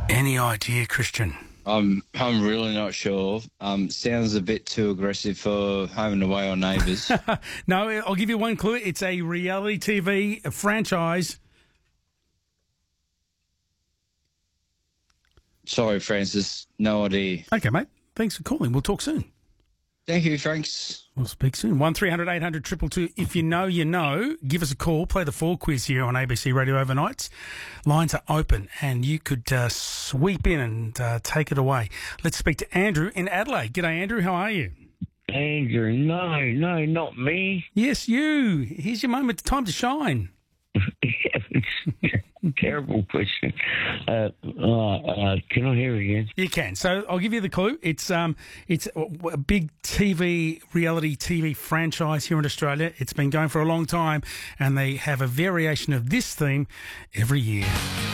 Any idea, Christian? I'm really not sure. Sounds a bit too aggressive for Home and Away or Neighbours. No, I'll give you one clue. It's a reality TV franchise. Sorry, Francis. No idea. Okay, mate. Thanks for calling. We'll talk soon. Thank you, Franks. We'll speak soon. 1300 800 222. If you know, you know. Give us a call. Play the 4 quiz here on ABC Radio Overnights. Lines are open and you could sweep in and take it away. Let's speak to Andrew in Adelaide. G'day, Andrew. How are you? Andrew, no, not me. Yes, you. Here's your moment. Time to shine. Terrible question. Can I hear again? You can. So I'll give you the clue. It's a big reality TV franchise here in Australia. It's been going for a long time, and they have a variation of this theme every year.